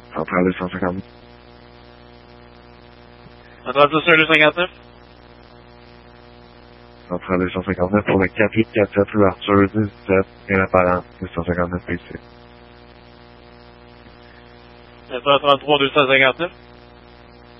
Centrale 259. Centrale 259. Centrale 259 pour le 4847 rue Arthur 17, et la Palance, 259 PC. 733 259.